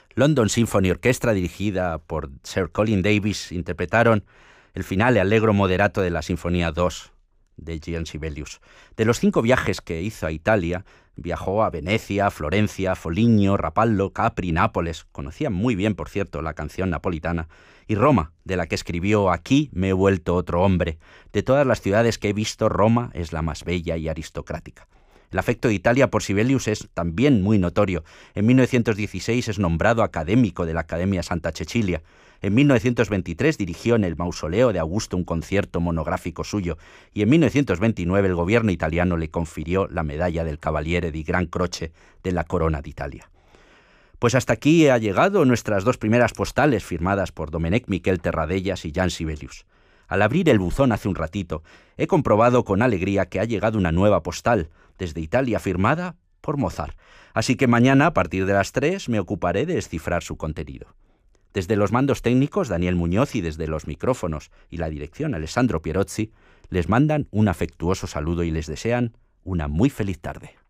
London Symphony Orchestra, dirigida por Sir Colin Davis, interpretaron el finale allegro moderato de la Sinfonía 2 de Gian Sibelius. De los 5 viajes que hizo a Italia, viajó a Venecia, Florencia, Foligno, Rapallo, Capri, Nápoles, conocía muy bien, por cierto, la canción napolitana, y Roma, de la que escribió «Aquí me he vuelto otro hombre. De todas las ciudades que he visto, Roma es la más bella y aristocrática». El afecto de Italia por Sibelius es también muy notorio. En 1916 es nombrado académico de la Academia Santa Cecilia. En 1923 dirigió en el mausoleo de Augusto un concierto monográfico suyo, y en 1929 el gobierno italiano le confirió la medalla del Cavaliere di Gran Croce de la Corona d'Italia. Pues hasta aquí ha llegado nuestras 2 primeras postales firmadas por Domenech Miquel Terradellas y Gian Sibelius. Al abrir el buzón hace un ratito, he comprobado con alegría que ha llegado una nueva postal desde Italia firmada por Mozart. Así que mañana, a partir de las 3, me ocuparé de descifrar su contenido. Desde los mandos técnicos, Daniel Muñoz, y desde los micrófonos y la dirección, Alessandro Pierozzi, les mandan un afectuoso saludo y les desean una muy feliz tarde.